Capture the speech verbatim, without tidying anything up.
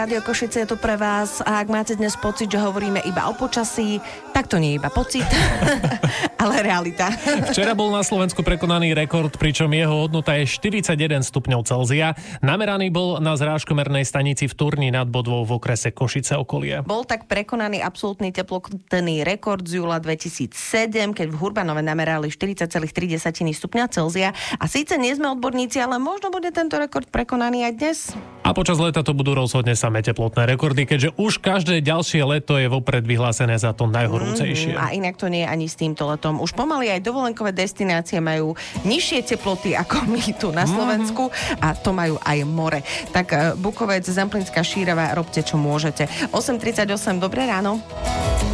Rádio Košice je tu pre vás a ak máte dnes pocit, že hovoríme iba o počasí, tak to nie je iba pocit, ale realita. Včera bol na Slovensku prekonaný rekord, pričom jeho hodnota je štyridsaťjeden stupňov Celzia. Nameraný bol na zrážkomernej stanici v Turni nad Bodvou v okrese Košice okolie. Bol tak prekonaný absolútny teplotný rekord z júla dvetisícsedem, keď v Hurbanove namerali štyridsať celá tri stupňa Celzia. A síce nie sme odborníci, ale možno bude tento rekord prekonaný aj dnes. A počas leta to budú rozhodne samé teplotné rekordy, keďže už každé ďalšie leto je vopred vyhlásené za to najhorúcejšie. Mm, a inak to nie je ani s týmto letom. Už pomaly aj dovolenkové destinácie majú nižšie teploty ako my tu na Slovensku a to majú aj more. Tak Bukovec, Zemplínska Šírava, robte čo môžete. osem tridsaťosem, dobré ráno.